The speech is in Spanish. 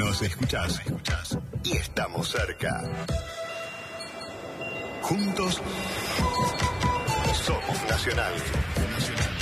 Nos escuchás y estamos cerca. Juntos somos Nacional.